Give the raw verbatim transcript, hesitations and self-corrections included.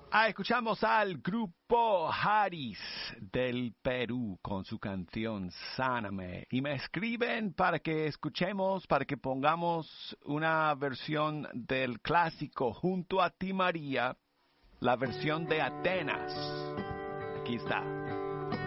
Ah, escuchamos al grupo Haris del Perú con su canción Sáname. Y me escriben para que escuchemos, para que pongamos una versión del clásico Junto a ti María, la versión de Atenas. Aquí está.